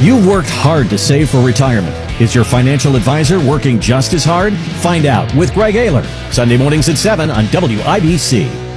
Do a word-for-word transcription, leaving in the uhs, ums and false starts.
You've worked hard to save for retirement. Is your financial advisor working just as hard? Find out with Greg Ayler, Sunday mornings at seven on W I B C.